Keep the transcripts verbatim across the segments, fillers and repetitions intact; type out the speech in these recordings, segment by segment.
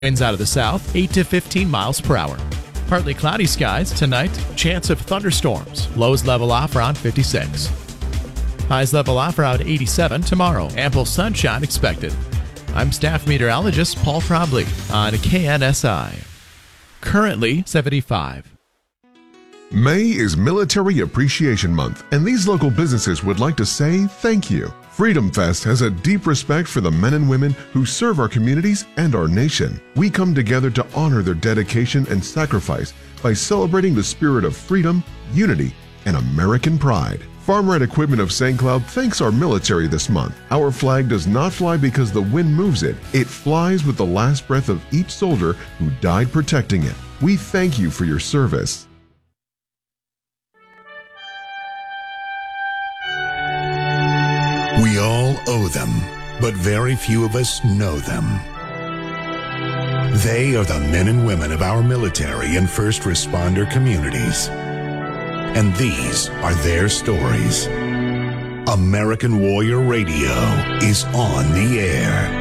Winds out of the south, eight to fifteen miles per hour. Partly cloudy skies tonight, chance of thunderstorms. Lows level off around fifty-six. Highs level off around eighty-seven tomorrow. Ample sunshine expected. I'm staff meteorologist Paul Trombley on K N S I. Currently seventy-five. May is Military Appreciation Month, and these local businesses would like to say thank you. Freedom Fest has a deep respect for the men and women who serve our communities and our nation. We come together to honor their dedication and sacrifice by celebrating the spirit of freedom, unity, and American pride. Farm Red Equipment of Saint Cloud thanks our military this month. Our flag does not fly because the wind moves it. It flies with the last breath of each soldier who died protecting it. We thank you for your service. We all owe them, but very few of us know them. They are the men and women of our military and first responder communities. And these are their stories. American Warrior Radio is on the air.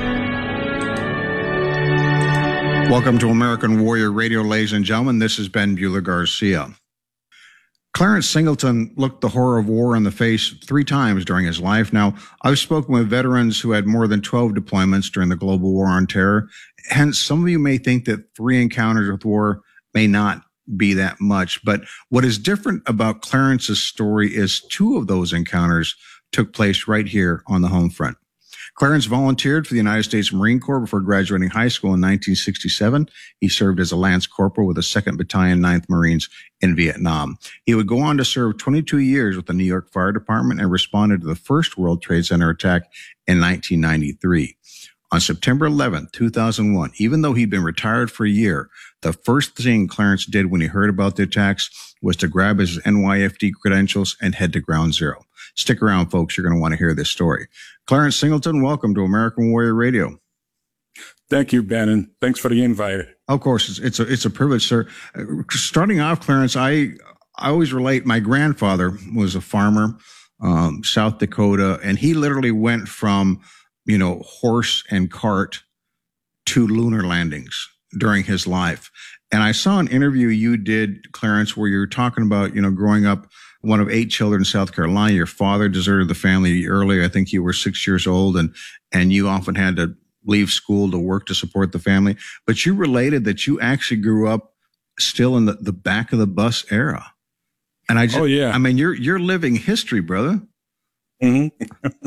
Welcome to American Warrior Radio, ladies and gentlemen. This is Ben Bueller Garcia. Clarence Singleton looked the horror of war in the face three times during his life. Now, I've spoken with veterans who had more than twelve deployments during the global war on terror. Hence, some of you may think that three encounters with war may not be that much. But what is different about Clarence's story is two of those encounters took place right here on the home front. Clarence volunteered for the United States Marine Corps before graduating high school in nineteen sixty-seven. He served as a Lance Corporal with the second Battalion, ninth Marines in Vietnam. He would go on to serve twenty-two years with the New York Fire Department and responded to the first World Trade Center attack in nineteen ninety-three. On September eleventh, two thousand one, even though he'd been retired for a year, the first thing Clarence did when he heard about the attacks was to grab his N Y F D credentials and head to Ground Zero. Stick around, folks. You're going to want to hear this story. Clarence Singleton, welcome to American Warrior Radio. Thank you, Ben, and thanks for the invite. Of course, it's, it's a it's a privilege, sir. Uh, starting off, Clarence, I I always relate. My grandfather was a farmer, um, South Dakota, and he literally went from you know horse and cart to lunar landings during his life. And I saw an interview you did, Clarence, where you were talking about you know growing up one of eight children in South Carolina. Your father deserted the family early. I think you were six years old, and and you often had to leave school to work to support the family. But you related that you actually grew up still in the, the back of the bus era. And I just, oh, yeah. I mean, you're you're living history, brother. Mm-hmm.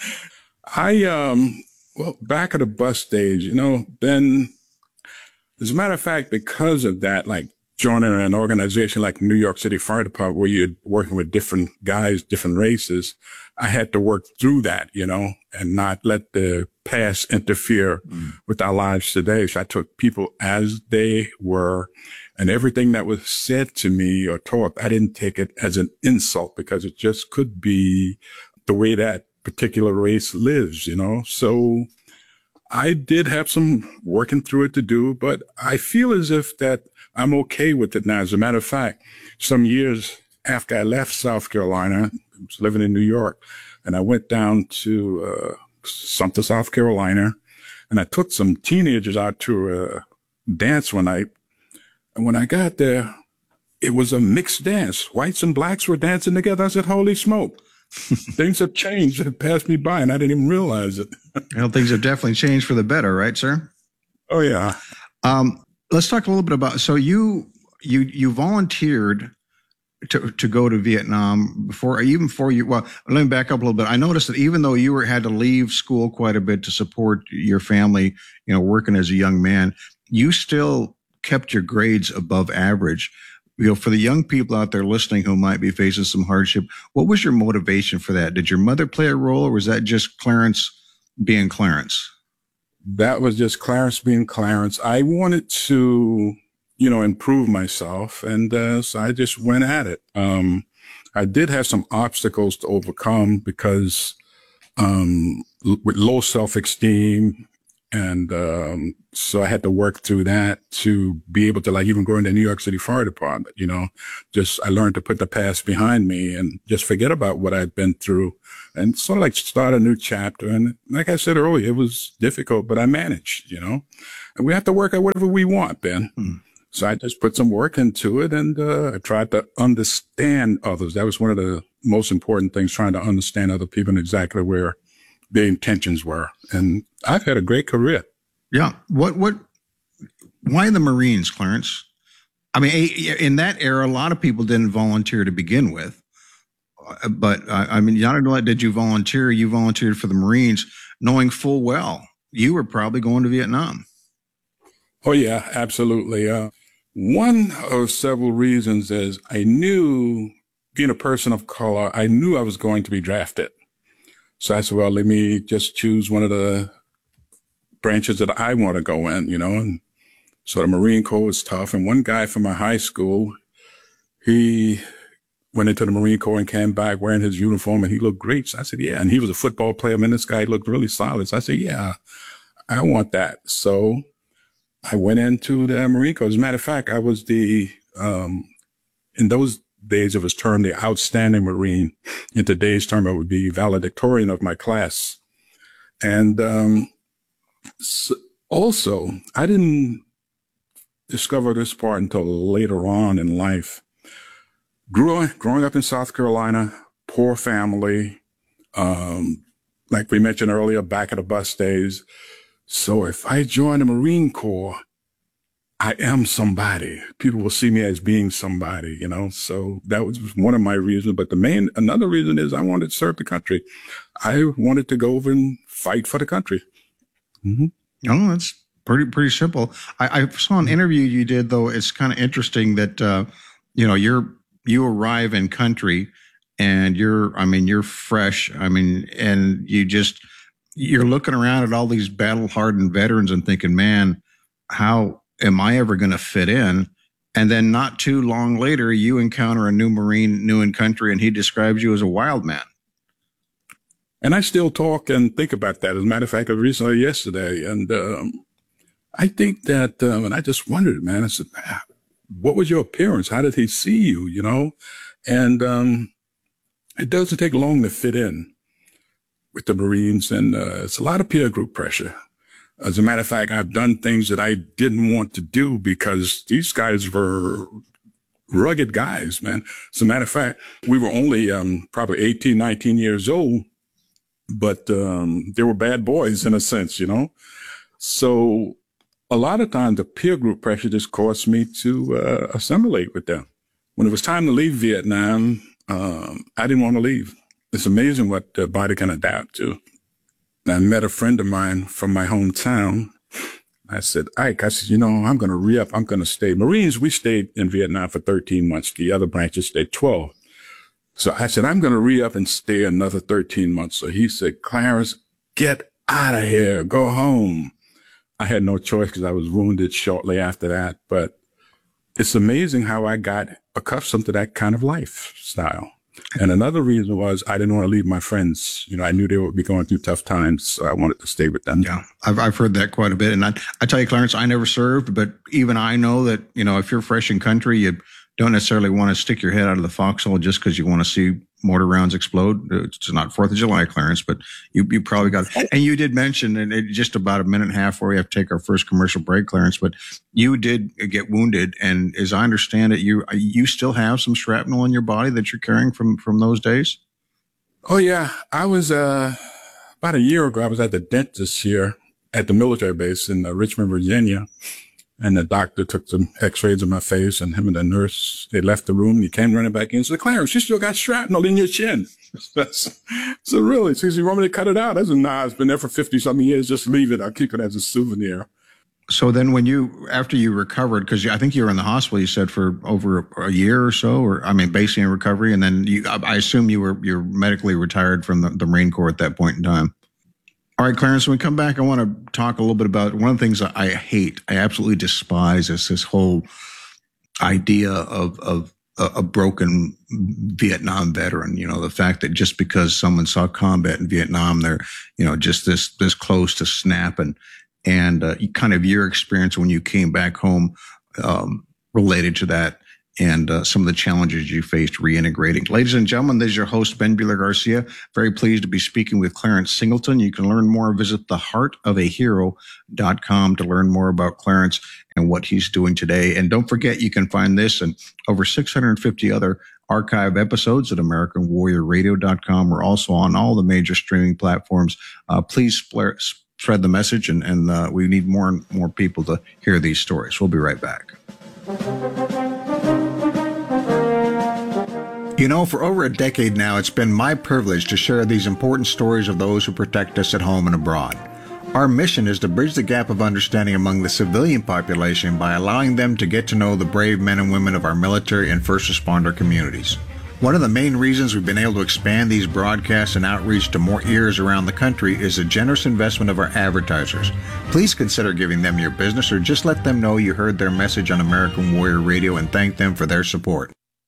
I, um, well, back of the bus stage, you know, Ben, as a matter of fact, because of that, like, joining an organization like New York City Fire Department, where you're working with different guys, different races, I had to work through that, you know, and not let the past interfere mm. with our lives today. So I took people as they were, and everything that was said to me or taught, I didn't take it as an insult, because it just could be the way that particular race lives, you know. So I did have some working through it to do, but I feel as if that I'm okay with it now. As a matter of fact, some years after I left South Carolina, I was living in New York, and I went down to uh, Sumter, South Carolina, and I took some teenagers out to a dance one night. And when I got there, it was a mixed dance. Whites and blacks were dancing together. I said, holy smoke. Things have changed. It passed me by, and I didn't even realize it. Well, things have definitely changed for the better, right, sir? Oh, yeah. Um, let's talk a little bit about, so you you you volunteered to to go to Vietnam before, even before you, well, let me back up a little bit. I noticed that even though you were had to leave school quite a bit to support your family, you know, working as a young man, you still kept your grades above average. You know, for the young people out there listening who might be facing some hardship, what was your motivation for that? Did your mother play a role, or was that just Clarence being Clarence? That was just Clarence being Clarence. I wanted to, you know, improve myself, and uh, so I just went at it. Um, I did have some obstacles to overcome because um, with low self-esteem And um, so I had to work through that to be able to like even go in the New York City Fire Department, you know, just I learned to put the past behind me and just forget about what I'd been through and sort of like start a new chapter. And like I said earlier, it was difficult, but I managed, you know, and we have to work at whatever we want, Ben. Hmm. So I just put some work into it and uh, I tried to understand others. That was one of the most important things, trying to understand other people and exactly where their intentions were. And I've had a great career. Yeah. What, what, why the Marines, Clarence? I mean, in that era, a lot of people didn't volunteer to begin with. But I mean, not only did you volunteer, you volunteered for the Marines, knowing full well you were probably going to Vietnam. Oh, yeah, absolutely. Uh, one of several reasons is I knew, being a person of color, I knew I was going to be drafted. So I said, well, let me just choose one of the branches that I want to go in, you know. And so the Marine Corps was tough. And one guy from my high school, he went into the Marine Corps and came back wearing his uniform, and he looked great. So I said, yeah. And he was a football player. Man, this guy looked really solid. So I said, yeah, I want that. So I went into the Marine Corps. As a matter of fact, I was the, um, in those days it was termed the outstanding Marine. In today's term, I would be valedictorian of my class. And um, so also, I didn't discover this part until later on in life. Grew, growing up in South Carolina, poor family, um, like we mentioned earlier, back at the bus days. So if I join the Marine Corps, I am somebody. People will see me as being somebody, you know. So that was one of my reasons. But the main, another reason is I wanted to serve the country. I wanted to go over and fight for the country. Mm-hmm. Oh, that's pretty, pretty simple. I, I saw an interview you did, though. It's kind of interesting that, uh, you know, you're, you arrive in country and you're, I mean, you're fresh. I mean, and you just, you're looking around at all these battle hardened veterans and thinking, man, how am I ever going to fit in? And then not too long later, you encounter a new Marine, new in country, and he describes you as a wild man. And I still talk and think about that. As a matter of fact, recently yesterday. And um, I think that, um, and I just wondered, man, I said, what was your appearance? How did he see you, you know? And um, it doesn't take long to fit in with the Marines. And uh, it's a lot of peer group pressure. As a matter of fact, I've done things that I didn't want to do because these guys were rugged guys, man. As a matter of fact, we were only um, probably eighteen, nineteen years old, but um, they were bad boys in a sense, you know? So a lot of times the peer group pressure just caused me to uh, assimilate with them. When it was time to leave Vietnam, um, I didn't want to leave. It's amazing what the body can adapt to. I met a friend of mine from my hometown. I said, Ike, I said, you know, I'm going to re-up. I'm going to stay. Marines, we stayed in Vietnam for thirteen months. The other branches stayed twelve. So I said, I'm going to re-up and stay another thirteen months. So he said, Clarence, get out of here. Go home. I had no choice because I was wounded shortly after that. But it's amazing how I got accustomed to that kind of lifestyle. And another reason was I didn't want to leave my friends. You know, I knew they would be going through tough times, so I wanted to stay with them. Yeah, I've, I've heard that quite a bit. And I, I tell you, Clarence, I never served, but even I know that, you know, if you're fresh in country, you don't necessarily want to stick your head out of the foxhole just because you want to see mortar rounds explode. It's not fourth of July, Clarence, but you, you probably got it. And you did mention, and it just about a minute and a half before we have to take our first commercial break, Clarence, but you did get wounded. And as I understand it, you, you still have some shrapnel in your body that you're carrying from, from those days? Oh, yeah. I was, uh, about a year ago, I was at the dentist here at the military base in uh, Richmond, Virginia. And the doctor took some x-rays of my face, and him and the nurse, they left the room. He came running back in and said, Clarence, you still got shrapnel in your chin. So really, so you want me to cut it out? I said, nah, it's been there for fifty something years. Just leave it. I'll keep it as a souvenir. So then when you, after you recovered, because I think you were in the hospital, you said for over a, a year or so, or I mean, basically in recovery. And then you, I assume you were, you're medically retired from the, the Marine Corps at that point in time. All right, Clarence, when we come back, I want to talk a little bit about one of the things I hate, I absolutely despise is this whole idea of, of a, a broken Vietnam veteran. You know, the fact that just because someone saw combat in Vietnam, they're, you know, just this, this close to snap. And, and uh, kind of your experience when you came back home um, related to that, and uh, some of the challenges you faced reintegrating. Ladies and gentlemen, this is your host, Ben Buehler-Garcia. Very pleased to be speaking with Clarence Singleton. You can learn more. Visit the heart of a hero dot com to learn more about Clarence and what he's doing today. And don't forget, you can find this and over six hundred fifty other archive episodes at American Warrior Radio dot com. We're also on all the major streaming platforms. Uh, please spread, spread the message, and, and uh, we need more and more people to hear these stories. We'll be right back. You know, for over a decade now, it's been my privilege to share these important stories of those who protect us at home and abroad. Our mission is to bridge the gap of understanding among the civilian population by allowing them to get to know the brave men and women of our military and first responder communities. One of the main reasons we've been able to expand these broadcasts and outreach to more ears around the country is the generous investment of our advertisers. Please consider giving them your business, or just let them know you heard their message on American Warrior Radio and thank them for their support.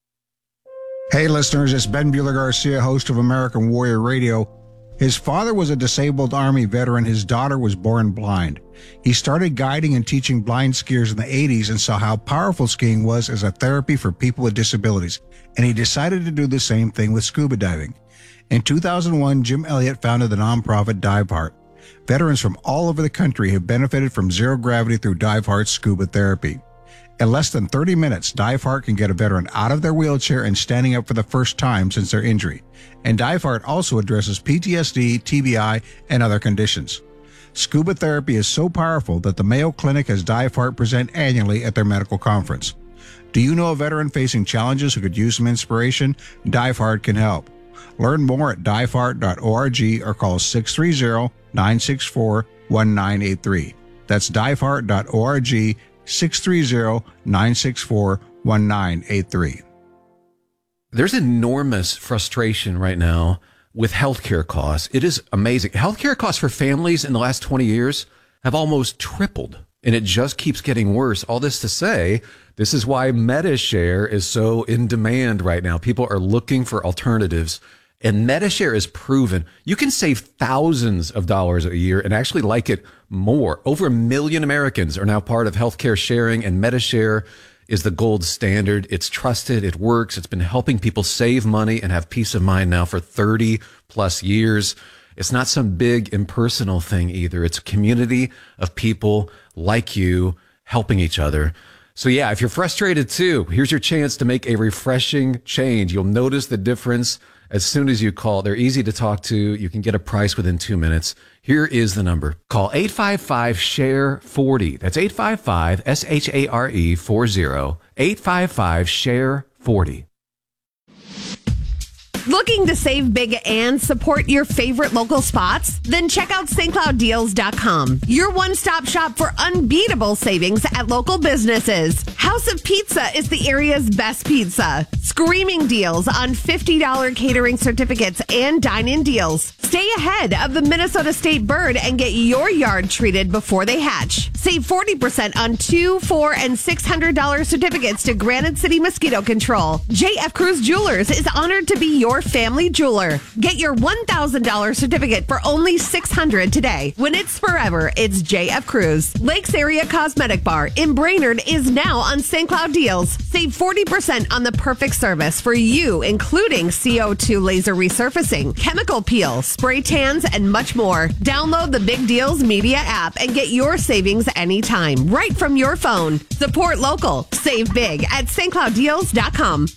Hey listeners, it's Ben Buehler-Garcia, host of American Warrior Radio. His father was a disabled Army veteran. His daughter was born blind. He started guiding and teaching blind skiers in the eighties and saw how powerful skiing was as a therapy for people with disabilities, and he decided to do the same thing with scuba diving. In two thousand one, Jim Elliott founded the nonprofit DiveHeart. Veterans from all over the country have benefited from zero gravity through DiveHeart's scuba therapy. In less than thirty minutes, DiveHeart can get a veteran out of their wheelchair and standing up for the first time since their injury. And DiveHeart also addresses P T S D, T B I, and other conditions. Scuba therapy is so powerful that the Mayo Clinic has DiveHeart present annually at their medical conference. Do you know a veteran facing challenges who could use some inspiration? DiveHeart can help. Learn more at dive heart dot org or call six three zero, nine six four, one nine eight three. That's dive heart dot org, six three zero, nine six four, one nine eight three. There's enormous frustration right now with healthcare costs. It is amazing. Healthcare costs for families in the last twenty years have almost tripled, and it just keeps getting worse. All this to say, this is why MediShare is so in demand right now. People are looking for alternatives, and MediShare is proven. You can save thousands of dollars a year and actually like it more. Over a million Americans are now part of healthcare sharing, and MediShare is the gold standard. It's trusted. It works. It's been helping people save money and have peace of mind now for thirty plus years. It's not some big impersonal thing either. It's a community of people like you helping each other. So yeah, if you're frustrated too, here's your chance to make a refreshing change. You'll notice the difference as soon as you call. They're easy to talk to. You can get a price within two minutes. Here is the number. Call eight five five, S H A R E, forty. That's eight five five, S H A R E, forty. eight five five, S H A R E, forty. Looking to save big and support your favorite local spots? Then check out St Cloud Deals dot com, your one-stop shop for unbeatable savings at local businesses. House of Pizza is the area's best pizza. Screaming deals on fifty dollars catering certificates and dine-in deals. Stay ahead of the Minnesota State bird and get your yard treated before they hatch. Save forty percent on two, four, and six hundred dollars certificates to Granite City Mosquito Control. J F Cruz Jewelers is honored to be your family jeweler. Get your one thousand dollars certificate for only six hundred dollars today. When it's forever, it's J F Cruz. Lakes Area Cosmetic Bar in Brainerd is now on Saint Cloud Deals. Save forty percent on the perfect service for you, including C O two laser resurfacing, chemical peel, spray tans, and much more. Download the Big Deals Media app and get your savings anytime, right from your phone. Support local. Save big at St Cloud Deals dot com.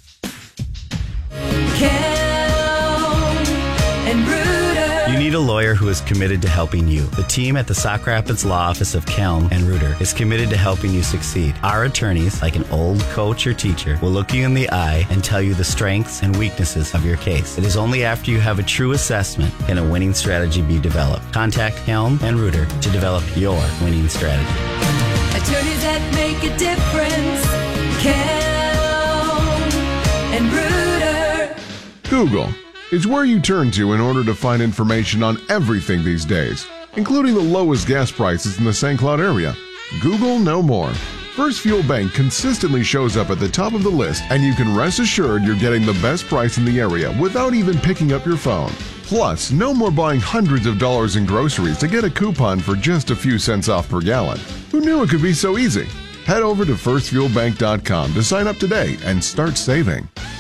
You need a lawyer who is committed to helping you. The team at the Sauk Rapids Law Office of Kelm and Reuter is committed to helping you succeed. Our attorneys, like an old coach or teacher, will look you in the eye and tell you the strengths and weaknesses of your case. It is only after you have a true assessment can a winning strategy be developed. Contact Kelm and Reuter to develop your winning strategy. Attorneys that make a difference. Kelm and Reuter. Google is where you turn to in order to find information on everything these days, including the lowest gas prices in the Saint Cloud area. Google no more. First Fuel Bank consistently shows up at the top of the list, and you can rest assured you're getting the best price in the area without even picking up your phone. Plus, no more buying hundreds of dollars in groceries to get a coupon for just a few cents off per gallon. Who knew it could be so easy? Head over to first fuel bank dot com to sign up today and start saving.